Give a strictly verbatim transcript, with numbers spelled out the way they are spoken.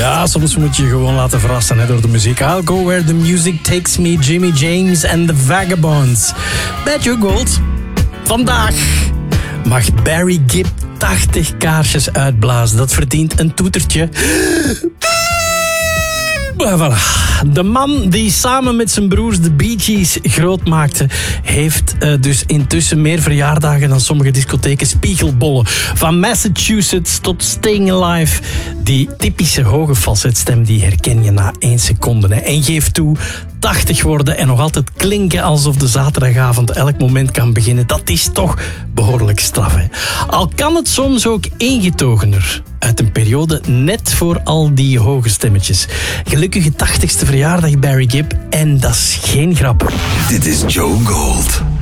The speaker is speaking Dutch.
Ja, soms moet je gewoon laten verrassen hè, door de muziek. I'll go where the music takes me, Jimmy James and the Vagabonds. Met Joe Gold. Vandaag mag Barry Gibb tachtig kaarsjes uitblazen. Dat verdient een toetertje. Voilà. De man die samen met zijn broers de Bee Gees groot maakte, heeft uh, dus intussen meer verjaardagen dan sommige discotheken spiegelbollen. Van Massachusetts tot Staying Alive. Die typische hoge falsetstem die herken je na één seconde. Hè. En geef toe, tachtig worden en nog altijd klinken alsof de zaterdagavond elk moment kan beginnen. Dat is toch behoorlijk straf. Hè. Al kan het soms ook ingetogener. Uit een periode net voor al die hoge stemmetjes. Gelukkige tachtigste verjaardag Barry Gibb. En dat is geen grap. Dit is Joe Gold.